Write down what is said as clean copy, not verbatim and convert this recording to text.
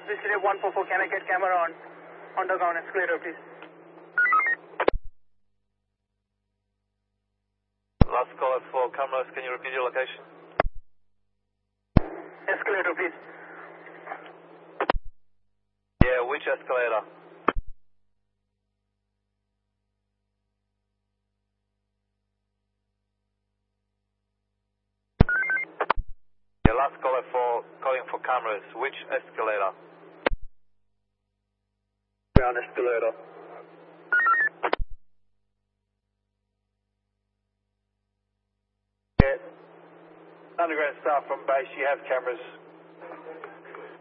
Vicinity 144, can I get camera on underground escalator, please? Last caller for cameras, can you repeat your location? Escalator, please. Yeah, which escalator? Yeah, last caller for calling for cameras, which escalator? Ground escalator. Yeah. Underground staff from base, you have cameras